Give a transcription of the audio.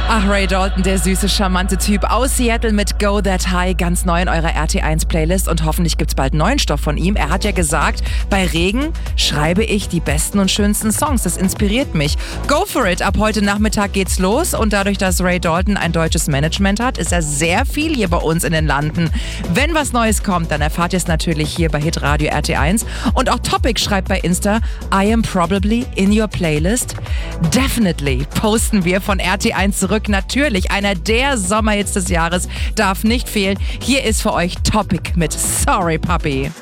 Ach, Ray Dalton, der süße, charmante Typ aus Seattle mit Go That High, ganz neu in eurer RT1-Playlist und hoffentlich gibt's bald neuen Stoff von ihm. Er hat ja gesagt, bei Regen schreibe ich die besten und schönsten Songs. Das inspiriert mich. Go for it! Ab heute Nachmittag geht's los und dadurch, dass Ray Dalton ein deutsches Management hat, ist er sehr viel hier bei uns in den Landen. Wenn was Neues kommt, dann erfahrt ihr es natürlich hier bei Hitradio RT1 und auch Topic schreibt bei Insta, I am probably in your playlist. Definitely posten wir von RT1 zurück. Natürlich, einer der Sommerhits des Jahres darf nicht fehlen. Hier ist für euch Topic mit Sorry Puppy.